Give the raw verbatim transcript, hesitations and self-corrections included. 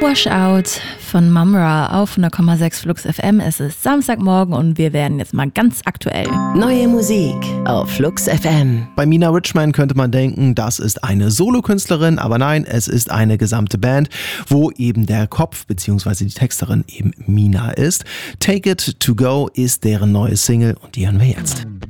Washout von Mumra auf null Komma sechs Flux F M. Es ist Samstagmorgen und wir werden jetzt mal ganz aktuell. Neue Musik auf Flux F M. Bei Mina Richman könnte man denken, das ist eine Solokünstlerin, aber nein, es ist eine gesamte Band, wo eben der Kopf bzw. die Texterin eben Mina ist. Take It To Go ist deren neue Single und die hören wir jetzt.